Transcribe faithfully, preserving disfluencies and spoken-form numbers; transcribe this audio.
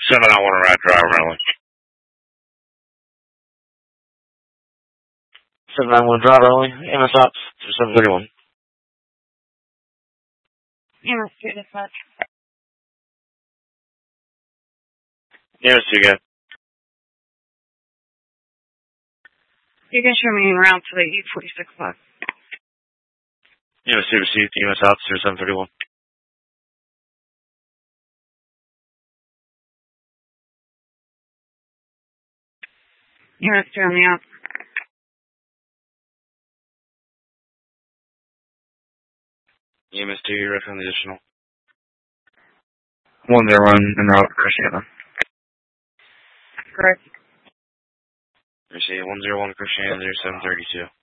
seven oh one Rat Drive, Maryland. seven oh one Drive, Maryland. M S Ops seven thirty-one. M S two dispatch. M S two again. You can show me en route to the E forty-six bus. M S two received. M S Ops seven thirty-one. M S two on the out. M S two, you're ready on the additional. one zero one en route, Christiana. Correct. Receive one zero one Christiana, seven thirty-two.